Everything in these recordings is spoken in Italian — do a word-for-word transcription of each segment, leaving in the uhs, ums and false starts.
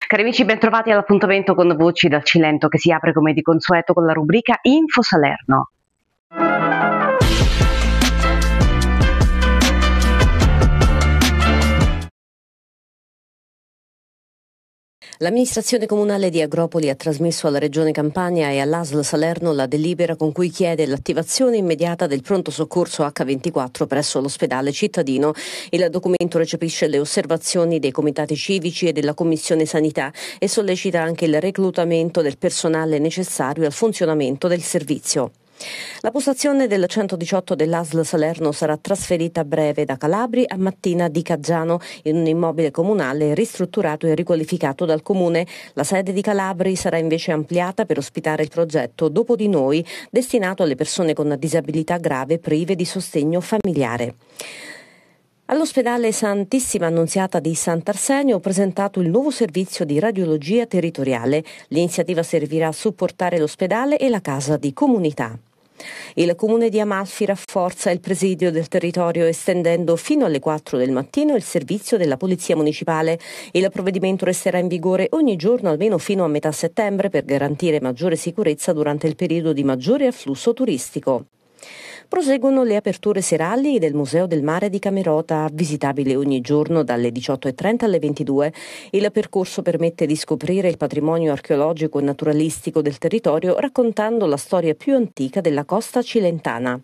Cari amici, bentrovati all'appuntamento con Voci dal Cilento, che si apre come di consueto con la rubrica Info Salerno. L'amministrazione comunale di Agropoli ha trasmesso alla Regione Campania e all'A S L Salerno la delibera con cui chiede l'attivazione immediata del pronto soccorso acca ventiquattro presso l'ospedale cittadino. Il documento recepisce le osservazioni dei comitati civici e della Commissione Sanità e sollecita anche il reclutamento del personale necessario al funzionamento del servizio. La postazione del centodiciotto dell'A S L Salerno sarà trasferita a breve da Calabri a Mattina di Caggiano in un immobile comunale ristrutturato e riqualificato dal Comune. La sede di Calabri sarà invece ampliata per ospitare il progetto Dopo di Noi, destinato alle persone con disabilità grave prive di sostegno familiare. All'ospedale Santissima Annunziata di Sant'Arsenio ho presentato il nuovo servizio di radiologia territoriale. L'iniziativa servirà a supportare l'ospedale e la casa di comunità. Il Comune di Amalfi rafforza il presidio del territorio estendendo fino alle quattro del mattino il servizio della Polizia Municipale. Il provvedimento resterà in vigore ogni giorno almeno fino a metà settembre per garantire maggiore sicurezza durante il periodo di maggiore afflusso turistico. Proseguono le aperture serali del Museo del Mare di Camerota, visitabile ogni giorno dalle diciotto e trenta alle ventidue. Il percorso permette di scoprire il patrimonio archeologico e naturalistico del territorio, raccontando la storia più antica della costa cilentana.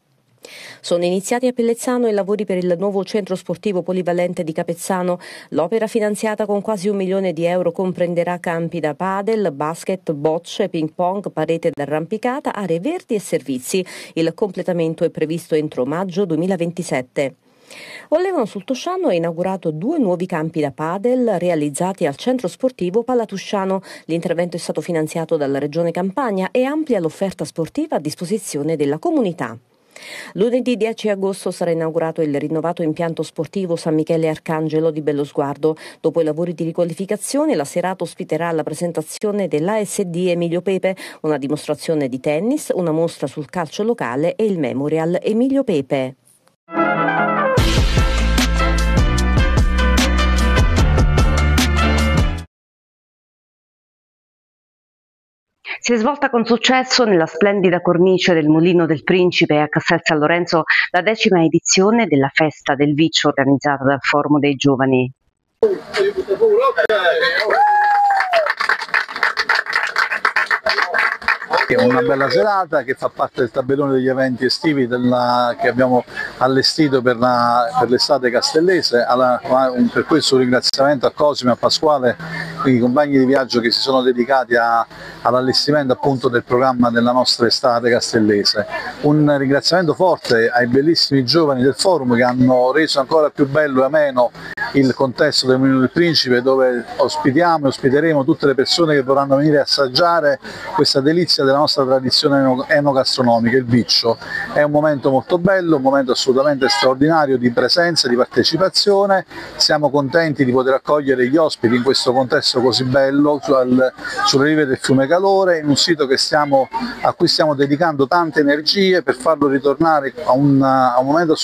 Sono iniziati a Pellezzano i lavori per il nuovo centro sportivo polivalente di Capezzano. L'opera, finanziata con quasi un milione di euro, comprenderà campi da padel, basket, bocce, ping pong, parete d'arrampicata, aree verdi e servizi. Il completamento è previsto entro maggio duemilaventisette. Olevano sul Tosciano ha inaugurato due nuovi campi da padel realizzati al centro sportivo Palatusciano. L'intervento è stato finanziato dalla Regione Campania e amplia l'offerta sportiva a disposizione della comunità. Lunedì dieci agosto sarà inaugurato il rinnovato impianto sportivo San Michele Arcangelo di Bellosguardo. Dopo i lavori di riqualificazione, la serata ospiterà la presentazione dell'A S D Emilio Pepe, una dimostrazione di tennis, una mostra sul calcio locale e il Memorial Emilio Pepe. Si è svolta con successo nella splendida cornice del Mulino del Principe a Castel San Lorenzo la decima edizione della Festa del Viccio organizzata dal Forum dei Giovani. È una bella serata che fa parte del tabellone degli eventi estivi della, che abbiamo allestito per, la, per l'estate castellese. Alla, per questo un ringraziamento a Cosimo e a Pasquale, i compagni di viaggio che si sono dedicati a, all'allestimento appunto del programma della nostra estate castellese. Un ringraziamento forte ai bellissimi giovani del forum che hanno reso ancora più bello e ameno il contesto del Mulino del Principe, dove ospitiamo e ospiteremo tutte le persone che vorranno venire a assaggiare questa delizia della nostra tradizione enogastronomica, il viccio. È un momento molto bello, un momento assolutamente straordinario di presenza, di partecipazione. Siamo contenti di poter accogliere gli ospiti in questo contesto così bello sul, sulle rive del fiume Calore, in un sito che stiamo, a cui stiamo dedicando tante energie per farlo ritornare a un, a un momento